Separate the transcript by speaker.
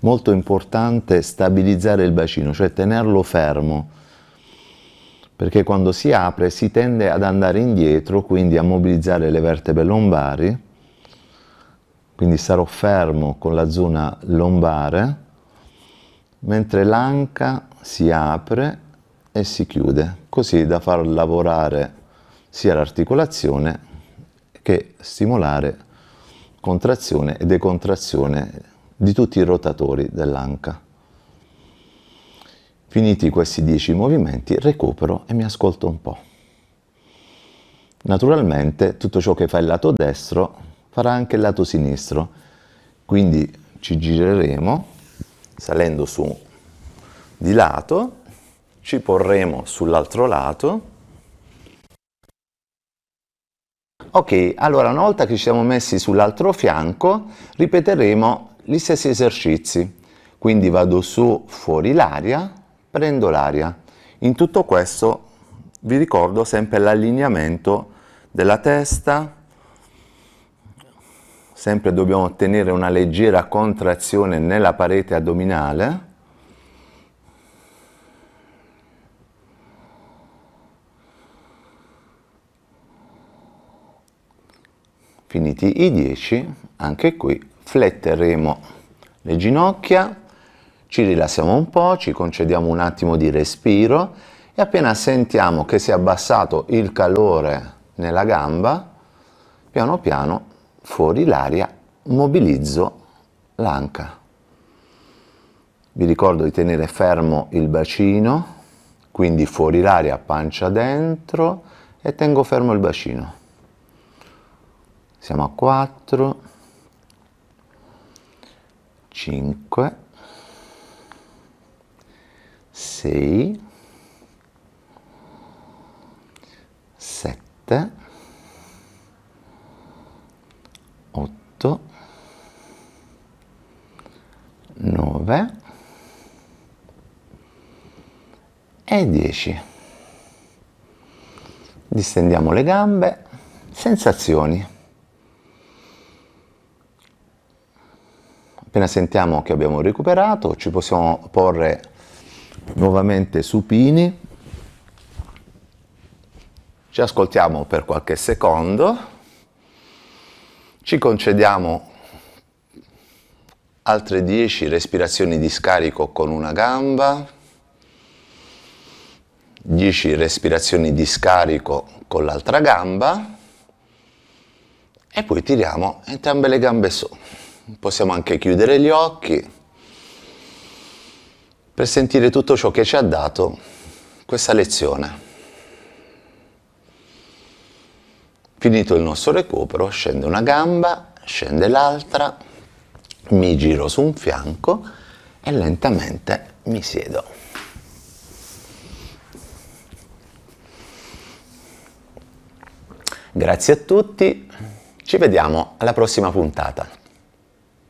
Speaker 1: Molto importante stabilizzare il bacino, cioè tenerlo fermo, perché quando si apre si tende ad andare indietro, quindi a mobilizzare le vertebre lombari, quindi starò fermo con la zona lombare, mentre l'anca si apre e si chiude, così da far lavorare sia l'articolazione che stimolare contrazione e decontrazione di tutti i rotatori dell'anca. Finiti questi 10 movimenti, recupero e mi ascolto un po'. Naturalmente tutto ciò che fa il lato destro farà anche il lato sinistro, quindi ci gireremo salendo su di lato, ci porremo sull'altro lato. Ok, allora una volta che ci siamo messi sull'altro fianco, ripeteremo gli stessi esercizi. Quindi vado su, fuori l'aria, prendo l'aria. In tutto questo vi ricordo sempre l'allineamento della testa, sempre dobbiamo ottenere una leggera contrazione nella parete addominale. Finiti i 10, anche qui fletteremo le ginocchia, ci rilassiamo un po', ci concediamo un attimo di respiro e appena sentiamo che si è abbassato il calore nella gamba, piano piano fuori l'aria mobilizzo l'anca. Vi ricordo di tenere fermo il bacino, quindi fuori l'aria, pancia dentro e tengo fermo il bacino. Siamo a 4, 5, 6, 7, 8, 9 e 10. Distendiamo le gambe, sensazioni. Appena sentiamo che abbiamo recuperato, ci possiamo porre nuovamente supini, ci ascoltiamo per qualche secondo, ci concediamo altre 10 respirazioni di scarico con una gamba, 10 respirazioni di scarico con l'altra gamba e poi tiriamo entrambe le gambe su. Possiamo anche chiudere gli occhi per sentire tutto ciò che ci ha dato questa lezione. Finito il nostro recupero, scende una gamba, scende l'altra, mi giro su un fianco e lentamente mi siedo. Grazie a tutti, ci vediamo alla prossima puntata.